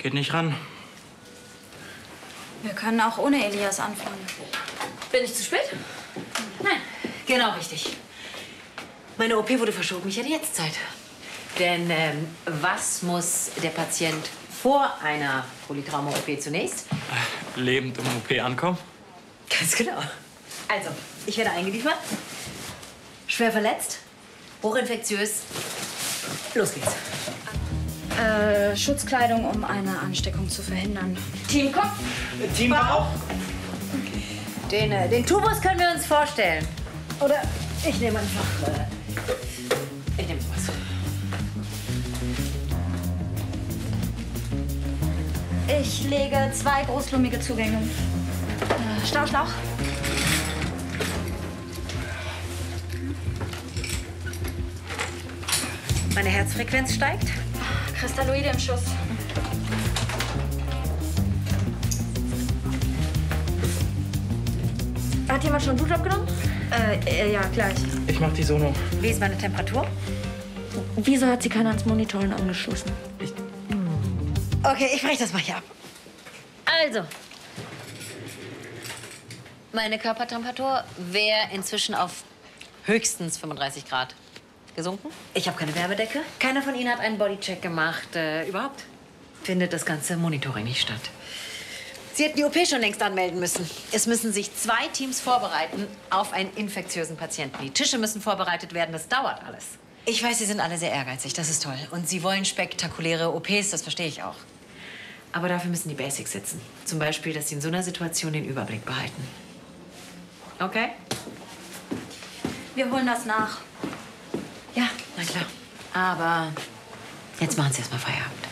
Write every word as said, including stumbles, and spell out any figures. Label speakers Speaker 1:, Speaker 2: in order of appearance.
Speaker 1: Geht nicht ran.
Speaker 2: Wir können auch ohne Elias anfangen.
Speaker 3: Bin ich zu spät? Nein, genau richtig. Meine O P wurde verschoben. Ich hätte jetzt Zeit. Denn ähm, was muss der Patient vor einer Polytrauma-O P zunächst?
Speaker 1: Lebend im O P ankommen?
Speaker 3: Ganz genau. Also, ich werde eingeliefert. Schwer verletzt. Hochinfektiös. Los geht's.
Speaker 2: Äh, Schutzkleidung, um eine Ansteckung zu verhindern.
Speaker 3: Team Kopf.
Speaker 1: Team Bauch.
Speaker 3: Den, äh, den Tubus können wir uns vorstellen. Oder ich nehme einfach... Äh, ich nehme was.
Speaker 2: Ich lege zwei großlumige Zugänge. Äh, Stauschlauch.
Speaker 3: Meine Herzfrequenz steigt.
Speaker 2: Kristalloide im Schuss. Hat jemand schon Blut abgenommen? Äh, äh, ja, gleich.
Speaker 1: Ich mach die Sono.
Speaker 3: Wie ist meine Temperatur?
Speaker 2: Wieso hat sie keiner ans Monitoring angeschlossen?
Speaker 1: Ich...
Speaker 3: Okay, ich breche das mal hier ab. Also. Meine Körpertemperatur wäre inzwischen auf höchstens fünfunddreißig Grad gesunken. Ich habe keine Wärmedecke. Keiner von Ihnen hat einen Bodycheck gemacht. Äh, überhaupt findet das ganze Monitoring nicht statt. Sie hätten die O P schon längst anmelden müssen. Es müssen sich zwei Teams vorbereiten auf einen infektiösen Patienten. Die Tische müssen vorbereitet werden. Das dauert alles. Ich weiß, Sie sind alle sehr ehrgeizig. Das ist toll. Und Sie wollen spektakuläre O Ps. Das verstehe ich auch. Aber dafür müssen die Basics sitzen. Zum Beispiel, dass Sie in so einer Situation den Überblick behalten. Okay?
Speaker 2: Wir holen das nach.
Speaker 3: Ja, na klar. Aber jetzt machen Sie erst mal Feierabend.